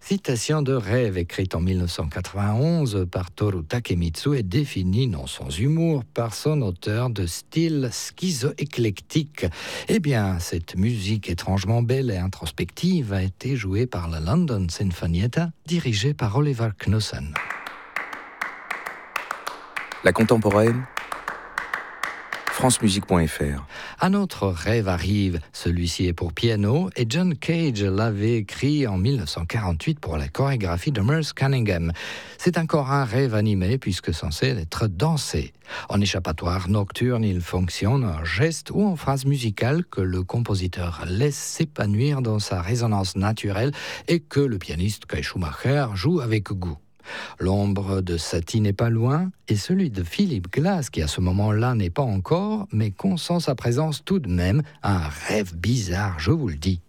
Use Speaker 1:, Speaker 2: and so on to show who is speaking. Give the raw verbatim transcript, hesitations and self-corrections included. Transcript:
Speaker 1: Citation de rêve écrite en mille neuf cent quatre-vingt-onze par Toru Takemitsu et définie, non sans humour, par son auteur de style schizo-éclectique. Eh bien, cette musique étrangement belle et introspective a été jouée par la London Sinfonietta, dirigée par Oliver Knussen.
Speaker 2: La contemporaine, francemusique point f r.
Speaker 1: Un autre rêve arrive, celui-ci est pour piano, et John Cage l'avait écrit en mille neuf cent quarante-huit pour la chorégraphie de Merce Cunningham. C'est encore un rêve animé puisque censé être dansé. En échappatoire nocturne, il fonctionne en geste ou en phrase musicale que le compositeur laisse s'épanouir dans sa résonance naturelle et que le pianiste Kai Schumacher joue avec goût. L'ombre de Satie n'est pas loin, et celui de Philip Glass, qui à ce moment-là n'est pas encore, mais consent sa présence tout de même, un rêve bizarre, je vous le dis.